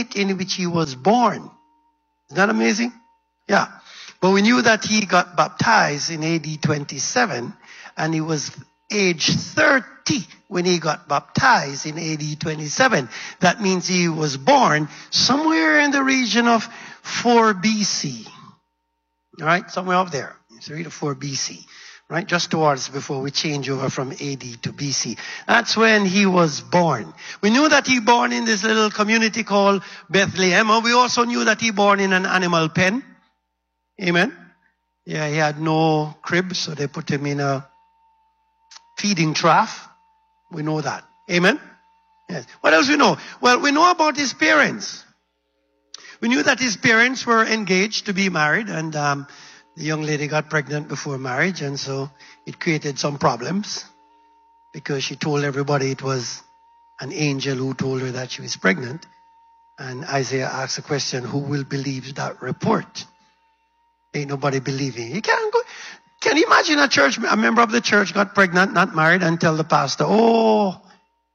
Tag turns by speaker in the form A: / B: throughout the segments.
A: state in which he was born. Isn't that amazing? Yeah. But we knew that he got baptized in AD 27, and he was age 30 when he got baptized in AD 27. That means he was born somewhere in the region of 4 BC. All right, somewhere up there. 3 to 4 BC. Right, just towards before we change over from AD to BC. That's when he was born. We knew that he born in this little community called Bethlehem. We also knew that he born in an animal pen. Amen. Yeah, he had no crib, so they put him in a feeding trough. We know that. Amen. Yes. What else we know? Well, we know about his parents. We knew that his parents were engaged to be married, and the young lady got pregnant before marriage, and so it created some problems because she told everybody it was an angel who told her that she was pregnant. And Isaiah asked the question, who will believe that report? Ain't nobody believing. You can't go. Can you imagine a member of the church got pregnant, not married, and tell the pastor, oh,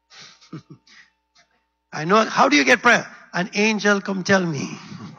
A: I know. How do you get pregnant? An angel come tell me.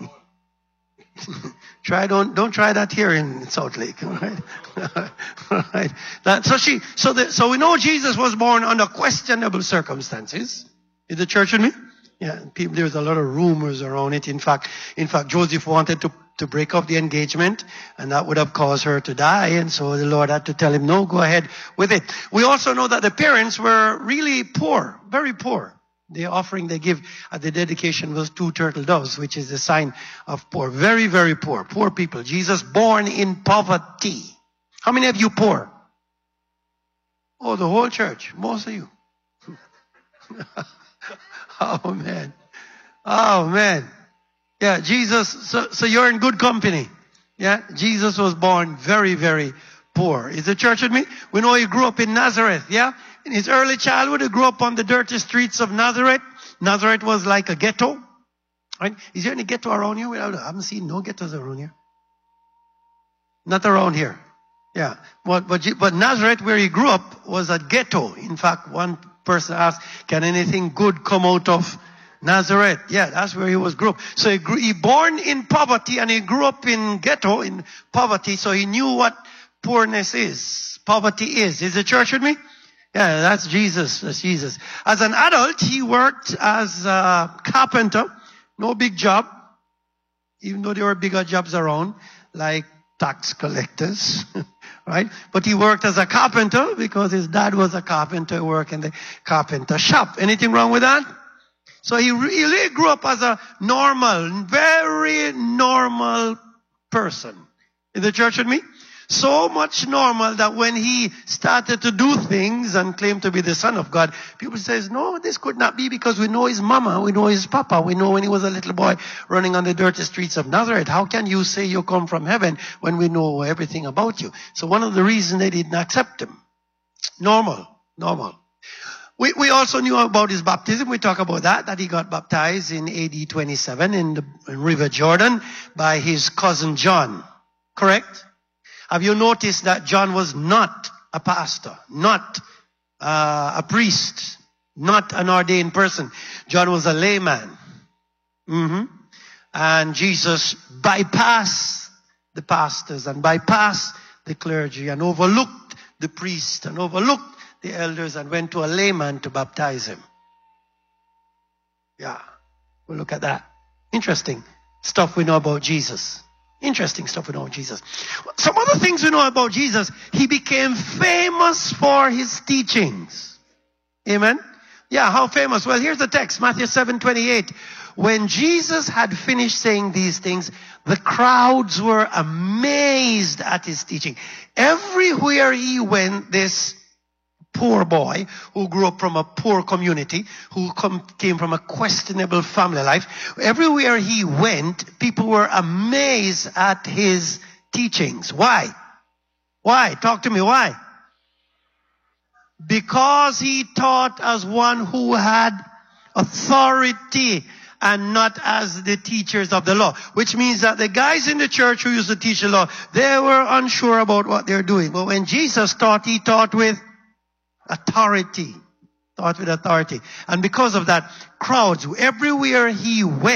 A: Don't try that here in Salt Lake, all right? All right. So we know Jesus was born under questionable circumstances. Is the church with me? Yeah, there's a lot of rumors around it. In fact, Joseph wanted to break up the engagement, and that would have caused her to die, and so the Lord had to tell him, no, go ahead with it. We also know that the parents were really poor, very poor. The offering they give at the dedication was 2 turtle doves, which is a sign of poor. Very, very poor. Poor people. Jesus born in poverty. How many of you poor? Oh, the whole church. Most of you. Oh, man. Oh, man. Yeah, Jesus. So you're in good company. Yeah, Jesus was born very, very poor. Is the church with me? We know he grew up in Nazareth. Yeah. In his early childhood, he grew up on the dirty streets of Nazareth. Nazareth was like a ghetto. Right? Is there any ghetto around here? I haven't seen no ghettos around here. Not around here. Yeah. But Nazareth, where he grew up, was a ghetto. In fact, one person asked, can anything good come out of Nazareth? Yeah, that's where he grew up. So he born in poverty, and he grew up in ghetto, in poverty. So he knew what poorness is. Poverty is. Is the church with me? Yeah, that's Jesus. That's Jesus. As an adult, he worked as a carpenter. No big job. Even though there were bigger jobs around, like tax collectors. Right? But he worked as a carpenter because his dad was a carpenter, worked in the carpenter shop. Anything wrong with that? So he really grew up as a normal, very normal person. Is the church with me? So much normal that when he started to do things and claimed to be the Son of God, people says, no, this could not be, because we know his mama, we know his papa, we know when he was a little boy running on the dirty streets of Nazareth. How can you say you come from heaven when we know everything about you? So one of the reasons they didn't accept him. Normal. We also knew about his baptism. We talk about that he got baptized in AD 27 in River Jordan by his cousin John. Correct? Have you noticed that John was not a pastor, not a priest, not an ordained person? John was a layman. And Jesus bypassed the pastors and bypassed the clergy and overlooked the priest and overlooked the elders and went to a layman to baptize him. Yeah, we'll look at that. Interesting stuff we know about Jesus. Interesting stuff we know about Jesus. Some other things we know about Jesus. He became famous for his teachings. Amen? Yeah, how famous? Well, here's the text, Matthew 7:28. When Jesus had finished saying these things, the crowds were amazed at his teaching. Everywhere he went, this poor boy who grew up from a poor community, who came from a questionable family life, everywhere he went, people were amazed at his teachings. Why? Why? Talk to me. Why? Because he taught as one who had authority and not as the teachers of the law. Which means that the guys in the church who used to teach the law, they were unsure about what they're doing. But when Jesus taught, he taught with authority. Taught with authority. And because of that, crowds, everywhere he went,